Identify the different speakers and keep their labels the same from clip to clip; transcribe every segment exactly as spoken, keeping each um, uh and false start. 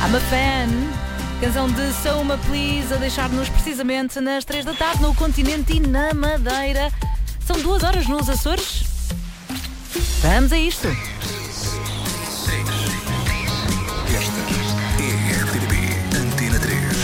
Speaker 1: I'm a fan. Canção de So Uma Please a deixar-nos precisamente nas três da tarde no continente e na Madeira. São duas horas nos Açores. Vamos a isto.
Speaker 2: Esta é a R T P Antena três.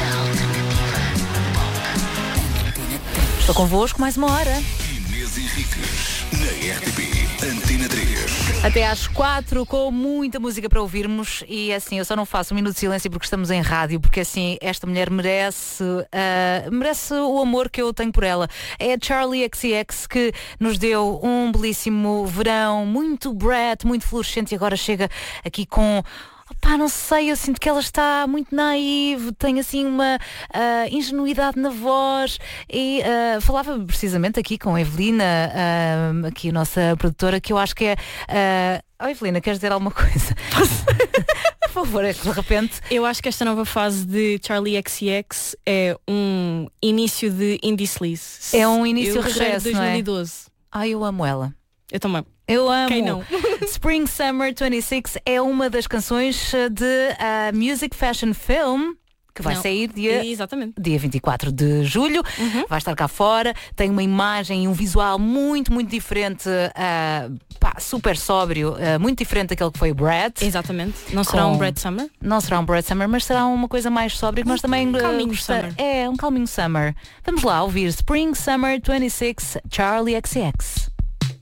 Speaker 1: Estou convosco mais uma hora.
Speaker 2: Inês Henriques, na R T P Antena três.
Speaker 1: Até às quatro, com muita música para ouvirmos. E assim, eu só não faço um minuto de silêncio porque estamos em rádio, porque assim, esta mulher merece uh, merece o amor que eu tenho por ela. É a Charli X C X que nos deu um belíssimo verão, muito Brett, muito fluorescente, e agora chega aqui com... Opá, não sei, eu sinto que ela está muito naive, tem assim uma uh, ingenuidade na voz e uh, falava precisamente aqui com a Evelina, uh, aqui a nossa produtora, que eu acho que é... Uh... Oh, Evelina, queres dizer alguma coisa? Por favor, é que de repente...
Speaker 3: Eu acho que esta nova fase de Charli X C X é um início de Indie Sleaze.
Speaker 1: É um início
Speaker 3: eu
Speaker 1: regresso,
Speaker 3: de dois mil e doze.
Speaker 1: Não é? Ai, eu amo ela.
Speaker 3: Eu também.
Speaker 1: Eu amo.
Speaker 3: Quem não?
Speaker 1: Spring Summer vinte e seis é uma das canções de uh, Music Fashion Film que vai
Speaker 3: não.
Speaker 1: sair dia,
Speaker 3: Exatamente.
Speaker 1: dia vinte e quatro de julho.
Speaker 3: Uhum.
Speaker 1: Vai estar cá fora. Tem uma imagem e um visual muito, muito diferente, uh, pá, super sóbrio, uh, muito diferente daquele que foi o Brett.
Speaker 3: Exatamente. Não será
Speaker 1: Com...
Speaker 3: um Brett Summer?
Speaker 1: Não será um Brett Summer, mas será uma coisa mais sóbria que nós também...
Speaker 3: Um
Speaker 1: uh,
Speaker 3: calminho
Speaker 1: gosta...
Speaker 3: summer.
Speaker 1: É, um calminho summer. Vamos lá ouvir Spring Summer vinte e seis, Charli X C X.